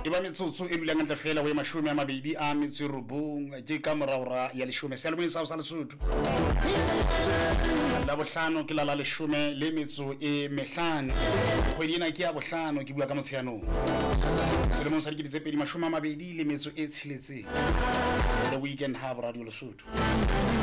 Iba metsotso e dulang ntle fela we mashome a mabedi a metso robong ke ka moraora ya leshome se le mo sa Lesotho la bohlano ke la leshome le metso e mehlano kgwedi ena ke ya bohlano ke bua ka Motsheanong selemo sa dikete tse pedi mashome a mabedi le metso e tsheletseng the weekend hub radio Lesotho